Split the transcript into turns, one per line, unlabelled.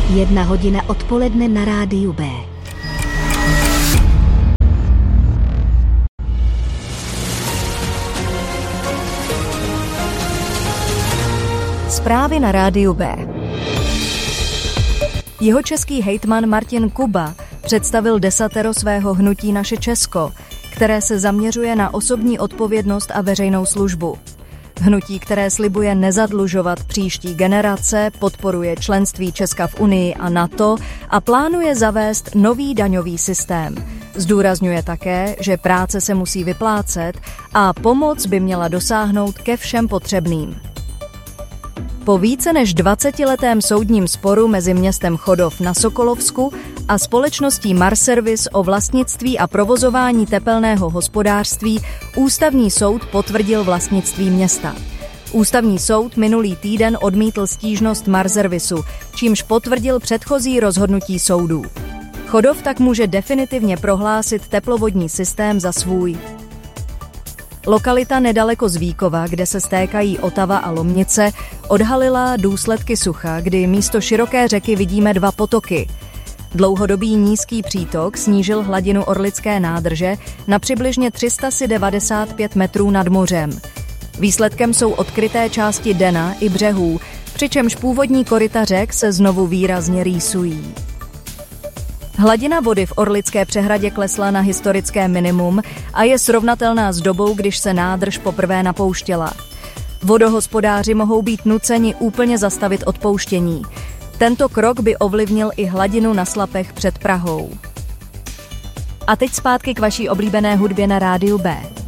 1:00 odpoledne na rádiu B.
Zprávy na rádiu B. Jihočeský hejtman Martin Kuba představil desatero svého hnutí Naše Česko, které se zaměřuje na osobní odpovědnost a veřejnou službu. Hnutí, které slibuje nezadlužovat příští generace, podporuje členství Česka v Unii a NATO a plánuje zavést nový daňový systém. Zdůrazňuje také, že práce se musí vyplácet a pomoc by měla dosáhnout ke všem potřebným. Po více než 20letém soudním sporu mezi městem Chodov na Sokolovsku a společností Marservice o vlastnictví a provozování tepelného hospodářství Ústavní soud potvrdil vlastnictví města. Ústavní soud minulý týden odmítl stížnost Marserviceu, čímž potvrdil předchozí rozhodnutí soudů. Chodov tak může definitivně prohlásit teplovodní systém za svůj. Lokalita nedaleko Zvíkova, kde se stékají Otava a Lomnice, odhalila důsledky sucha, kdy místo široké řeky vidíme 2 potoky. Dlouhodobý nízký přítok snížil hladinu Orlické nádrže na přibližně 395 metrů nad mořem. Výsledkem jsou odkryté části dna i břehů, přičemž původní koryta řek se znovu výrazně rýsují. Hladina vody v Orlické přehradě klesla na historické minimum a je srovnatelná s dobou, když se nádrž poprvé napouštěla. Vodohospodáři mohou být nuceni úplně zastavit odpouštění. Tento krok by ovlivnil i hladinu na slapech před Prahou. A teď zpátky k vaší oblíbené hudbě na rádiu B.